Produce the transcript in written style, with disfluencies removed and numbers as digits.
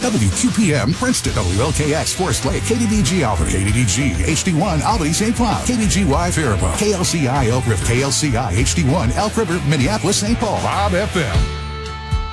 WQPM Princeton, WLKX Forest Lake, KDDG Albany, KDDG HD1 Albany St. Cloud, KDGY Faribault, KLCI Elk River, KLCI HD1 Elk River, Minneapolis St. Paul, Bob FM.